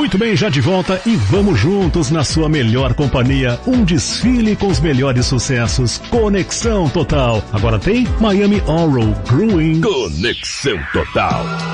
Muito bem, já de volta e vamos juntos na sua melhor companhia. Um desfile com os melhores sucessos. Conexão Total. Agora tem Miami Oral Growing. Conexão Total.